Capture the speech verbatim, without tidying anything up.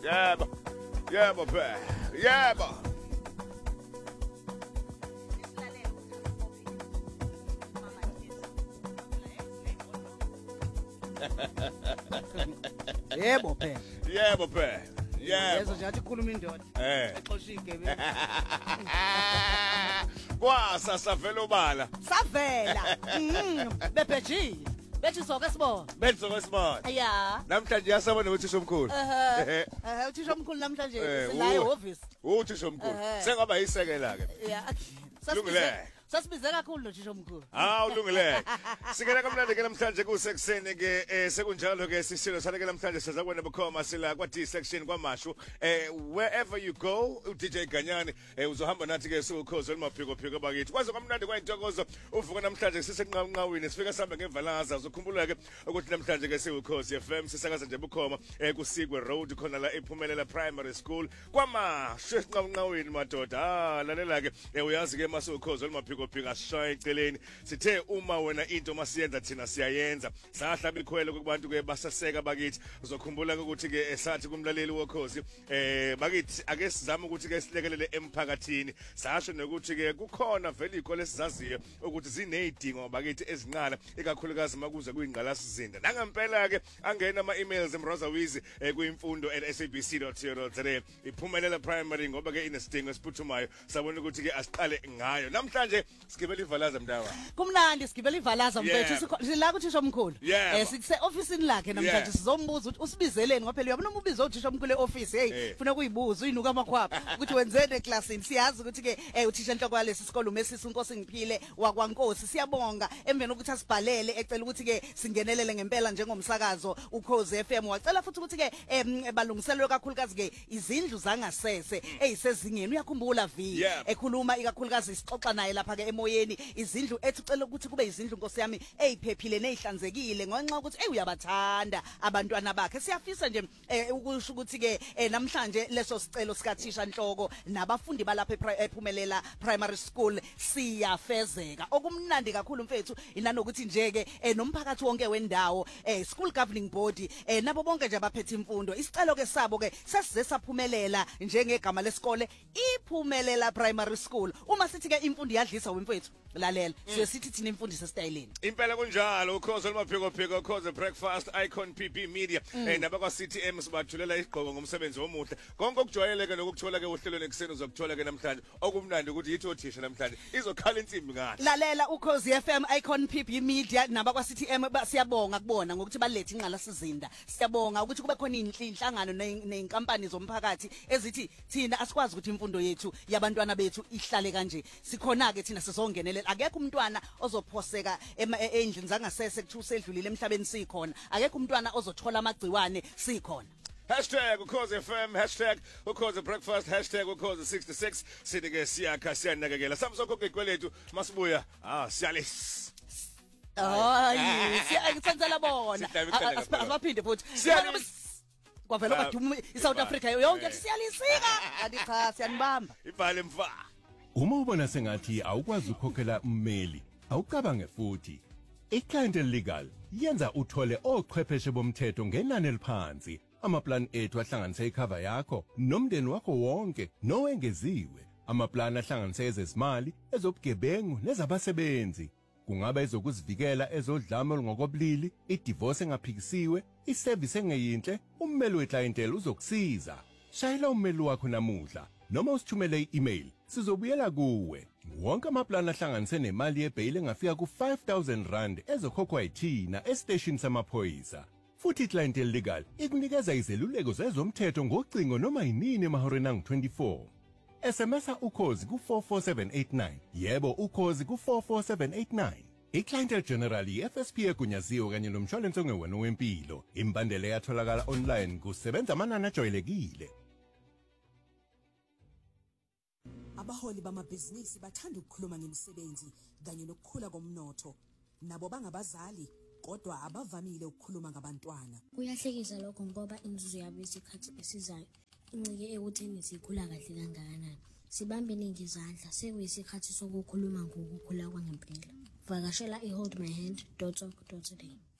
Yebo. Yebo phela. Yebo. Yebo phela. Yebo phela. Yebo. Yezo nje athi khuluma indoda. Eh. Exosha igebe. Kwasa savela ubala. Savela. Mhm. Bebheji. Bethi soke sibona. Benzo kwesibona. Ya. Namhlanje yasaba nothisha omkhulu. Eh. Eh uthisha omkhulu namhlanje Eh, la u- e-office. Uthisha omkhulu. Ehhe. Sengaba yisekela ke. Ya. Lungile. Sasibize kakhulu nothisha omkhulu. Ah ulungile. Sikela kamnandi ke namhlanje kusekuseni ke eh, sekunjalo ke sisilo saleke namhlanje siza kwena bukhoma sila kwa D section kwamashu eh wherever you go u D J Ganyani eh uzohamba nathi ke sukhozo limaphiko phiko bakithi. Kwaze kwamnandi kwayintokozo uvuka namhlanje sisenqanqawini sifika sambe ngevalaza uzokhumbula ke ukuthi namhlanje ke siwukhozi F M sisakaza nje bukhoma eh kuSigwe Road khona la ephumelela primary school kwamashu enqanqawini madoda. Ah lalela ke eh, uyazi ke masukhozo limaphiko phika shaya eceleni sithe uma wena into masiyenza thina siyayenza sahlaba ikhwele kubantu ke basaseka bakithi uzokhumbula ukuthi ke esathi kumlaleli wokhozi eh bakithi ake sizame ukuthi ke silekelele emphakathini sasho nokuthi ke kukhona vele ikole sizaziyo ukuthi zinezidingo bakithi ezinqala ikakhulukazi makuze kuyingqalasizinda nangempela ke angena ama emails emrozawizi eh, kuyimfundo at s a b c dot co dot za iphumelela primary ngoba ke inesidingo esiphuthumayo sabona ukuthi ke asiqale ngayo namhlanje sigibela ivalaza mntawa Kumnandi sigibela ivalaza mfethu Yeah. sila kuthisha omkhulu. Yeah. Eh sikuse officeini lakhe namhlanje Yeah. sizombuza ukuthi usibizeleni ngoba phela uyabona umubizo uthisha omkhulu eoffice hey Eh. funa kuyibuza uyinuka amakhwapha ukuthi wenzeni eclassini siyazi ukuthi ke eh uthisha enhloko walesi sikole uMesisi uNkosi ngiphile wakwaNkosi siyabonga emveni ukuthi asibhalele ecela ukuthi ke singenelele ngempela njengomsakazo ukhozi F M wacela futhi ukuthi ke em, balungiselwe kakhulukazi ke izindlu zangasese eyisezingeni uyakhumbula vi Yeah. ekhuluma ikakhulukazi isixoxa naye lapha ke emoyeni izindlu ethucela ukuthi kube izindlu Nkosi yami eziphephile nezihlanzekile ngenxa ukuthi hey uyabathanda abantwana bakhe siyafisa nje eh, ukusho ukuthi ke eh, namhlanje leso sicelo sikathisha Nhloko nabafundi balapha epri- ephumelela primary school siyafezeka okumnandi kakhulu mfethu inanokuthi nje ke eh, nomphakathi wonke wendawo eh, school governing board eh, nabo bonke nje abaphethe imfundo isicelo ke sabo ke sesize saphumelela njengegama lesikole iphumelela primary school uma sithi ke imfundo iyadlisa wemfethu lalela siye sithi thina imfundo sesitayileni impela kunjalo ukhozo limaphiko phiko ukhozo breakfast icon P P media eh nabakwa C T M sibathulela igqoko ngomsebenzi omuhle konke okujwayeleke nokukuthola ke uhlelweni ekseni uzokuthola ke namhlanje okumnandi ukuthi yithi othisha namhlanje izokhala insimbi ngathi lalela ukhozi F M icon P P media nabakwa C T M ba- siyabonga kubona ngokuthi balethe inqala sizinda siyabonga ukuthi kube khona inhlangano neinkampani zomphakathi ezithi thina asikwazi ukuthi imfundo yethu yabantwana bethu ihlale kanje sikhona ke thina sizongenelela akekho umntwana ozophoseka ema- e- endlini zangasese kuthi usedlulile emhlabeni sikhona akekho umntwana ozothola amagciwane sikhona Hashtag ukhozi F M hashtag ukhozi breakfast hashtag ukhozi sixty-six sithi ke siyakha siyanakekela samsokho kwekwethu masibuya ah siyalis hayi siyayithenzela bona Sihlala iqanda kakhulu. abaphinde futhi Siyalis- kwavela Ah, kwaduma iSouth Africa yonke eh. siyalisika kanti cha siyanibamba ibhale mfa Uma ubona sengathi awukwazi ukukhokhela ummeli, awucabange futhi. iClientele Legal yenza uthole ochwepheshe bomthetho ngenani eliphansi. Amaplan ethu ahlanganisa icover yakho nomndeni wakho wonke nowengeziwe. Amaplan ahlanganisa ezezimali, ezobugebengu nezabasebenzi. Kungaba ezokuzivikela ezodlame olungokobulili, idivorce engaphikisiwe, iservice engeyinhle, ummeli weClientele uzokusiza. Shayela ummeli wakho namuhla noma usithumele i-email sizobuyela kuwe. Wonke amaplan ahlanganise nemali yebail engafika ku five thousand rand ezokhokhwa yithina estation samaphoyisa. Futhi iClientele Legal ikunikeza izeluleko zezomthetho ngocingo noma yinini emahoreni angu twenty-four. S M S ukhozi ku four four seven eight nine. Yebo ukhozi ku four four seven eight nine. iClientele General i-F S P egunyaziwe kanye nomshwalense ongewena wempilo. Imbandela yatholakala online kusebenza amanani ajwayelekile. Abaholi bamabhizinisi bathanda ukukhuluma ngemisebenzi kanye nokukhula komnotho. Nabo bangabazali kodwa abavamile ukukhuluma ngabantwana. Kuyahlekisa lokho ngoba inzuzo yabo isikhathi esizayo incike ekutheni sikhula kahle kangakanani. Sibambe iningi izandla sekuyisikhathi sokukhuluma ngokukhula kwangempela. Vakashela i hold my hand dot org dot za.